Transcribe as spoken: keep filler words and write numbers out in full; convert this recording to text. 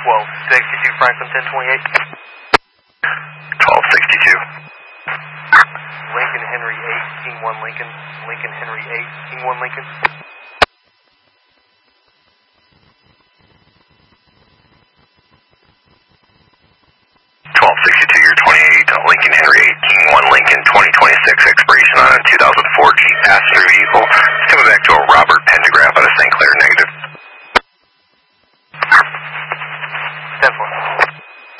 twelve sixty-two Franklin ten twenty-eight. twelve sixty-two. Lincoln Henry eight, King one Lincoln. Lincoln Henry eight, King one Lincoln. twelve sixty-two, you're twenty-eight, Lincoln Henry eight, King one Lincoln, twenty twenty-six, expiration on a two thousand four Jeep passenger vehicle.